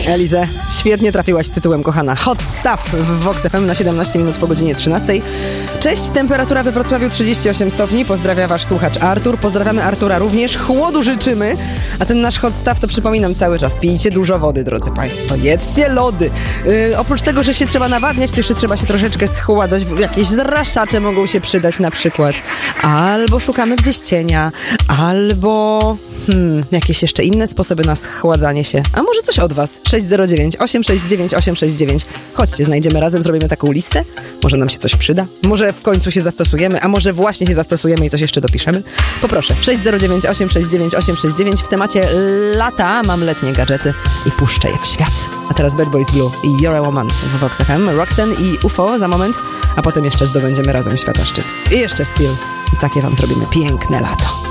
Elize, świetnie trafiłaś z tytułem, kochana. Hot Stuff w Vox FM na 17 minut po godzinie 13. Cześć, temperatura we Wrocławiu 38 stopni. Pozdrawia wasz słuchacz Artur. Pozdrawiamy Artura również. Chłodu życzymy. A ten nasz Hot Stuff to przypominam cały czas. Pijcie dużo wody, drodzy państwo. Jedzcie lody. Oprócz tego, że się trzeba nawadniać, to jeszcze trzeba się troszeczkę schładzać. Jakieś zraszacze mogą się przydać na przykład. Albo szukamy gdzieś cienia. Albo... jakieś jeszcze inne sposoby na schładzanie się. A może coś od was? 609 869 869. Chodźcie, znajdziemy razem, zrobimy taką listę. Może nam się coś przyda. Może w końcu się zastosujemy, a może właśnie się zastosujemy i coś jeszcze dopiszemy. Poproszę, 609 869 869. W temacie lata mam letnie gadżety i puszczę je w świat. A teraz Bad Boys Blue i You're a Woman w Vox FM. Roxanne i UFO za moment, a potem jeszcze zdobędziemy razem świata szczyt. I jeszcze Steel. I takie wam zrobimy piękne lato.